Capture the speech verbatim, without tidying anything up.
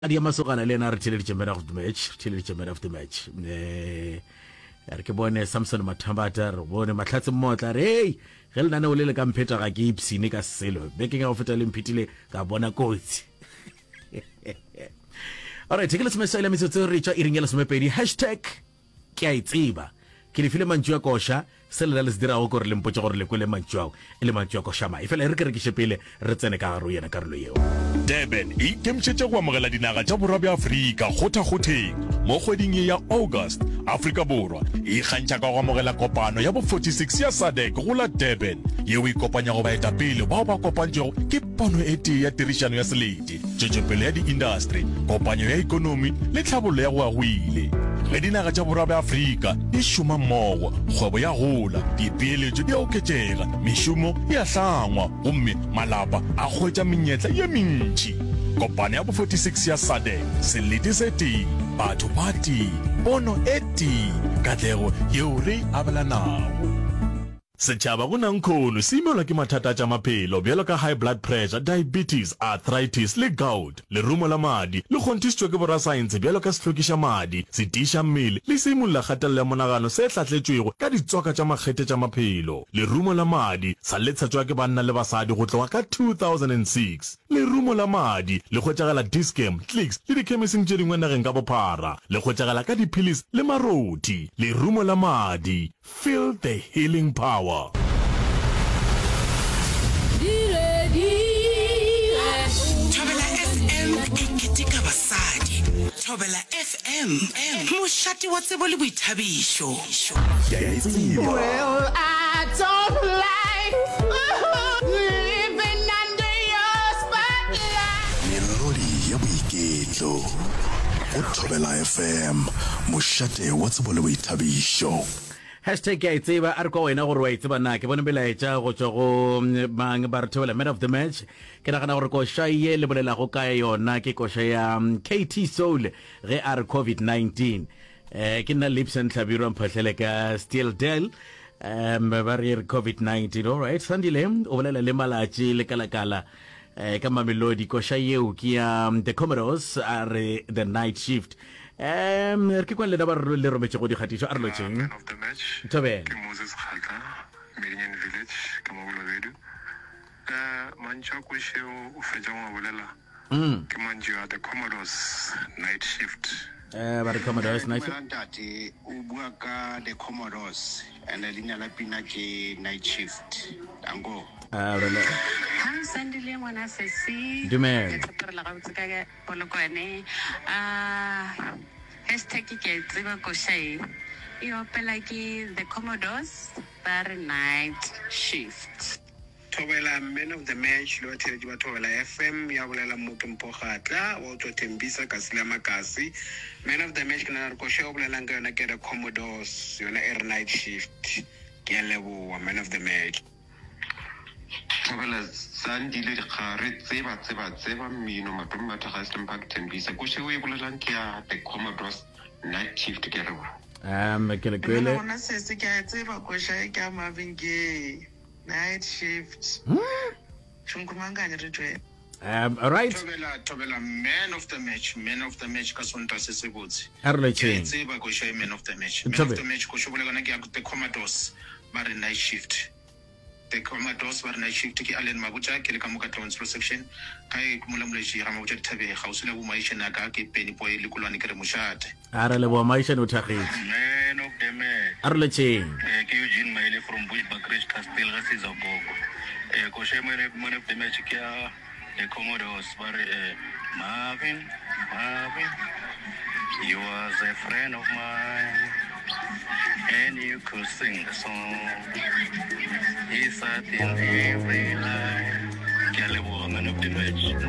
Adi masokana lena re theleditše man of the match theleditše man of the match eh re ke bone Samson Mathambata re bone Mahlatse Mmotla re hey ge le nane o le ka mpheta ga ke ipsine ka selo beke ga go feta le mphitile ka bona kotsi alright take let's message le metsotso re tša iringela semepedi hashtag ke a itseba ke le file mantšu a kosha se le le dira go gore le mpotse gore le kwele mantšu ao e le mantšu a kosha mai fela re ke re ke shepele re tsene ka garo yena karolo yeo Durban e ikemišitše go amogela dinaga tša borwa bja Afrika kgothakgotheng mo kgweding ye ya August. Afrika Borwa e ikgantšha ka go amogela kopano ya bo forty-six ya S A D C go la Durban yeo e kopanya go baetapele bao ba kopantšego ke pono e tee ya tirišano ya selete, tšwetšopele ya di-industry, kopanyo ya ikonomi le tlhabollo ya go agwile. Ge dinaga tša borwa bja Afrika di šoma mmogo, kgwebo ya gola, dipeeletšo di a oketšega, mešomo e a hlangwa gomme malapa a hwetša menyetla ye mentši. Kopano ya bo forty-six ya S A D C, selete se tee, batho ba tee, pono e tee, katlego yeo re abelanago. Setšhaba go nankhono se imelwa ke mathata tša maphelo bjalo ka high blood pressure, diabetes, arthritis le gout. Lerumo la madi le kgonthišitšwe ke borasaense bjalo ka sehlokiša madi, se tiiša mmele le se imolola kgatelelo ya monagano se hlatletšwego ka ditswaka tša makgete tša maphelo. Lerumo la madi sa letšhatšwa ke banna le basadi go tloga ka two thousand six. Lerumo la madi le hwetšagela Dischem, Clicks le dikhemising tše dingwe nageng ka bophara, le hwetšagela ka dipilis le maroti. Lerumo la madi, feel the healing power. Thobela F M iketeka basadi. Thobela F M mošate wa tsebo le boithabišo. Well, I don't like living under your spotlight. Melodi ya boiketlo o Thobela F M mošate wa tsebo le boithabišo. hashtag ke a itseba a re kwa wena gore wa itseba na ke bone belaetša go tšwa go mang ba re thobela man of the match ke nagana gore koša ye le bolelago ka yona ke koša ya K T Soul ge a re covid nineteen eh ke nna Lipson Tlhabirwa mphatlhele ka Still Del um ba re covid nineteen. Alright Sandile o bolela le malatši le kalakala eh ka mamelodi koša yeo ke ya the Commodores a re the night shift. Um, re ke kwa le ba re le rometše go dikgatišo a re lotšeng Man of the match Thobela ke Moses Khatla Medinyan Village ka mo Bolobedu eh mantša ko sheo o fetša go bolela mm ke mantša ya the Commodores night shift eh ba re Commodores night shift Ntate o bua ka the Commodores and le leina la pina ke night shift dango ah re le Ha sandile ngwana sesi Dumela. ke tsepela ga botse ka polokwane ah hashtag ke tseba ko shai e opela ke the Commodores ba re night shift. Thobela man of the match lo theletši ba Thobela F M ya bolela mo ke Mpokgatla wa tlo Thembisa ka Sila Makasi. Man of the match ke na re ko shai o bolela ka yona ke the Commodores yona e re night shift ke a leboa man of the match. Thobela Sandile dikgare tseba tseba tseba mmino mapemi batho ga se mpha Thembisa ko sheo e bolelang ke ya the Commodores night shift ke re um ke le kwele Bona sese ke a tseba ko sha ke a mavinge night shift. Shungumanganya re tšwe. um alright Thobela Thobela man of the match man of the match ka sonta se se botse. a re Ke lotšeng tseba ko sha man of the match man Thobela. of the match ko shobole kana ke ya the Commodores ba re night shift. The Commodores ba re night shift ke Allen Mabotja ke le ka mo ka transfer section ka e molamoleši ga Mabotja Dithabe ga o sele bo maishena ka ke Penny Boy le kulwane ke re mošate. a re le boa maishane o thagetse Man of the match a re lotšeng eh ke Eugene Maile from Bushbuckridge Castle ga se Zabogo eh ko sheo man of the match ke ya the Commodores ba re eh Marvin Marvin you was a friend of mine and you could sing the song. He sat in every line. Ke a leboga man of the match.